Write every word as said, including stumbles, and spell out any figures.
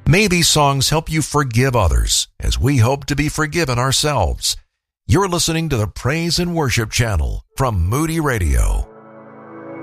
May these songs help you forgive others as we hope to be forgiven ourselves. You're listening to the Praise and Worship Channel from Moody Radio.